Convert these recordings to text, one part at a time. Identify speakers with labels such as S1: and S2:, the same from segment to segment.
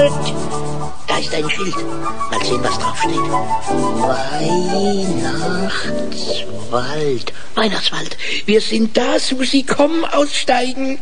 S1: Halt! Da ist ein Schild. Mal sehen, was drauf steht. Weihnachtswald. Weihnachtswald. Wir sind da, Susi. Komm, aussteigen.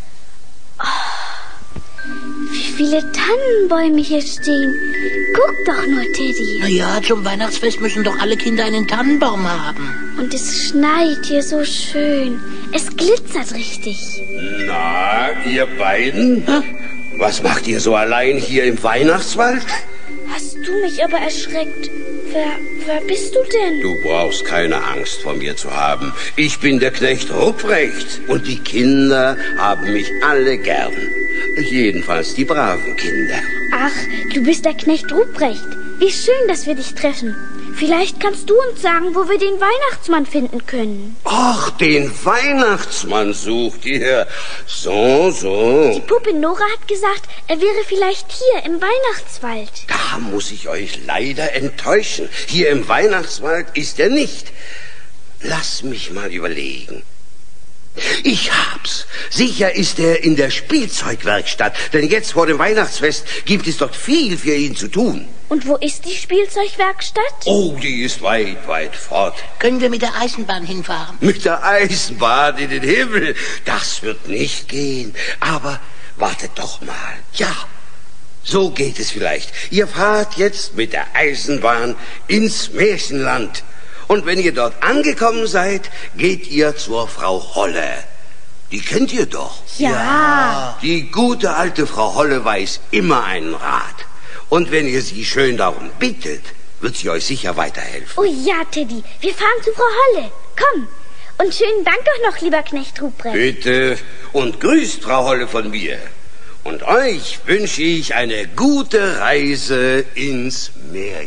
S2: Wie viele Tannenbäume hier stehen. Guck doch nur, Teddy.
S1: Na ja, zum Weihnachtsfest müssen doch alle Kinder einen Tannenbaum haben.
S2: Und es schneit hier so schön. Es glitzert richtig.
S3: Na, ihr beiden? Was macht ihr so allein hier im Weihnachtswald?
S2: Hast du mich aber erschreckt. Wer bist du denn?
S3: Du brauchst keine Angst vor mir zu haben. Ich bin der Knecht Ruprecht und die Kinder haben mich alle gern. Jedenfalls die braven Kinder.
S2: Ach, du bist der Knecht Ruprecht. Wie schön, dass wir dich treffen. Vielleicht kannst du uns sagen, wo wir den Weihnachtsmann finden können.
S3: Ach, den Weihnachtsmann sucht ihr. So.
S2: Die Puppe Nora hat gesagt, er wäre vielleicht hier im Weihnachtswald.
S3: Da muss ich euch leider enttäuschen. Hier im Weihnachtswald ist er nicht. Lass mich mal überlegen. Ich hab's. Sicher ist er in der Spielzeugwerkstatt. Denn jetzt vor dem Weihnachtsfest gibt es dort viel für ihn zu tun.
S2: Und wo ist die Spielzeugwerkstatt?
S3: Oh, die ist weit, weit fort.
S1: Können wir mit der Eisenbahn hinfahren?
S3: Mit der Eisenbahn in den Himmel. Das wird nicht gehen. Aber wartet doch mal. Ja, so geht es vielleicht. Ihr fahrt jetzt mit der Eisenbahn ins Märchenland. Und wenn ihr dort angekommen seid, geht ihr zur Frau Holle. Die kennt ihr doch.
S2: Ja.
S3: Die gute alte Frau Holle weiß immer einen Rat. Und wenn ihr sie schön darum bittet, wird sie euch sicher weiterhelfen.
S2: Oh ja, Teddy, wir fahren zu Frau Holle. Komm. Und schönen Dank doch noch, lieber Knecht Ruprecht.
S3: Bitte. Und grüßt Frau Holle von mir. Und euch wünsche ich eine gute Reise ins Märchen.